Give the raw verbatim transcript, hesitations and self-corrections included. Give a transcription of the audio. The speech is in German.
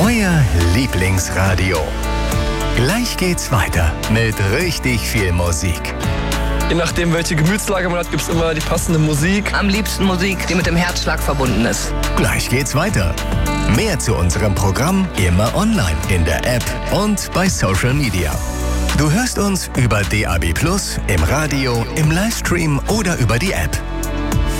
Euer Lieblingsradio. Gleich geht's weiter mit richtig viel Musik. Je nachdem, welche Gemütslage man hat, gibt es immer die passende Musik. Am liebsten Musik, die mit dem Herzschlag verbunden ist. Gleich geht's weiter. Mehr zu unserem Programm immer online in der App und bei Social Media. Du hörst uns über D A B plus, im Radio, im Livestream oder über die App.